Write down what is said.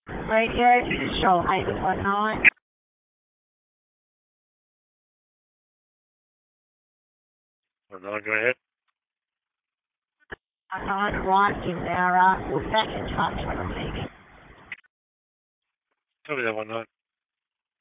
Radio Control 819. No, go ahead. Right is our we're back in touch with me. Tell me that 19.